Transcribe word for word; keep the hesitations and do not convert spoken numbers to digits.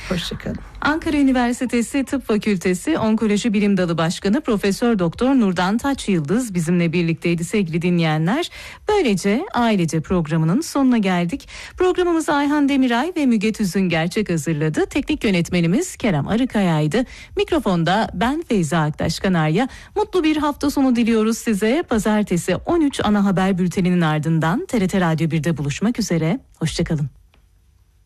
Hoşçakalın. Ankara Üniversitesi Tıp Fakültesi Onkoloji Bilim Dalı Başkanı Profesör Doktor Nurdan Taçyıldız bizimle birlikteydi sevgili dinleyenler. Böylece Ailece programının sonuna geldik. Programımızı Ayhan Demiray ve Müge Tüzün Gerçek hazırladı. Teknik yönetmenimiz Kerem Arıkaya'ydı. Mikrofonda ben Feyza Aktaş Kanarya. Mutlu bir hafta sonu diliyoruz size. Pazartesi on üç ana haber bülteninin ardından T R T Radyo birde buluşmak üzere. Hoşçakalın.